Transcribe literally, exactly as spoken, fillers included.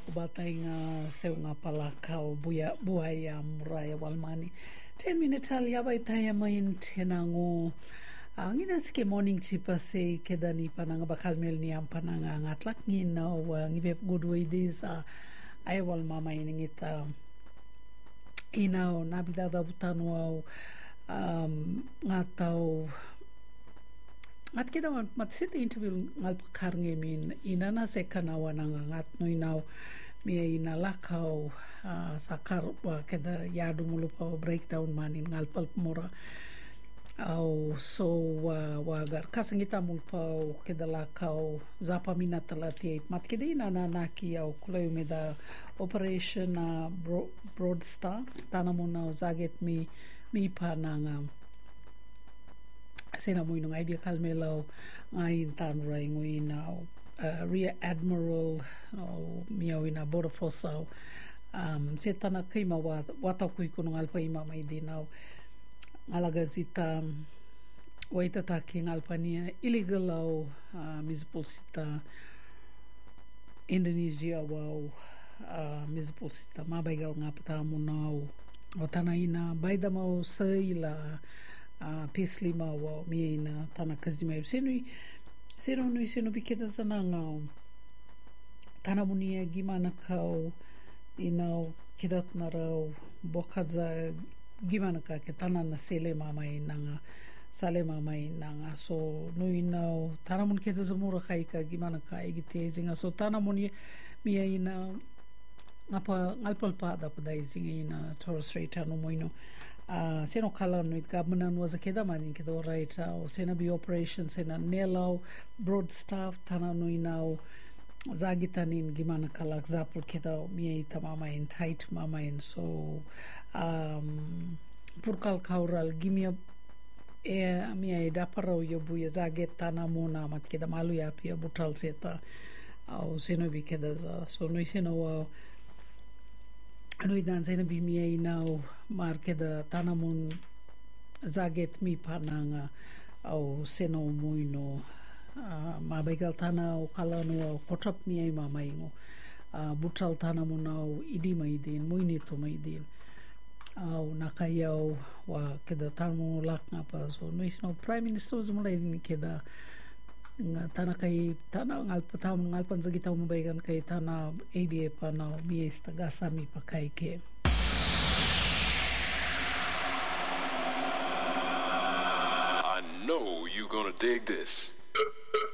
Ubatai nga seu nga palakau buya buaya muraya walmani. Ten minute ali abai taya main tenango. Ang ina sike morning chipa se kedani pananga bakal mel ni am pananga ngatlak ngina wa ngibep good way this uh, ay wal mama iningita inao nabidada butano au um, ngatau ngat kita mat sit interview ngal pakar ngemin ina na se kanawa nanga ngat no inao mia ina lakau uh, sakar wa keda yadu mulupa breakdown manin ngal palpmura au so wa wagar kasangita mulpa keda lakau zapa minatala ti mat keda ina na naki au kulay umeda operation uh, bro, broad star tanamuna zaget mi mi pa nanga sena mo inong idea kalmelaw ngayon tanray ngayon na uh, Rear Admiral o miyaw na Border Force um, seta na kay mawat wataw kuy kunong alpa ima may dinaw alaga zita waita taki ng alpa niya illegal aw uh, mizpul sita Indonesia wow uh, mizpul sita mabaygal nga patamo naw o tanay na bayda mo sa ila Uh, pisli mawa miena tana kazima sino sino no sino biketa sana ngau tana munia gimana kau inau kidat narau bokaza gimana ka ke tana na sele mama inanga sale mama inanga so no inau tana mun keta zamura kai ka gimana ka igite jinga so tana munia mia ina ngapa ngalpal pa da padai jinga ina Torres Strait no moino Uh, seno kala no it government was a keda manin kedo right uh, sena bi operation sena nelau broad staff tana no inau zagitanin gimana kala example keda mi ita mama in tight mama in so um purkal kaural gimia e mi ai daparo yo buya zaget tana mona mat keda malu ya pia butal seta au seno bi keda za so no seno uh, ano idan sena bi mi ai nau marke da tanamun zaget mi pananga au seno muino uh, mabegal tana o kalanu au kotap mi ai mamaingo uh, butal tanamun au idi maidin muini to maidin au nakayau wa keda tanamun lak ngapa so no is no prime minister zumulai din keda nga tana kay tana ngal patam ngal panzagitaw mabaygan kay tana A B A pa na bies tagasa mi pa kay ke I know you gonna dig this.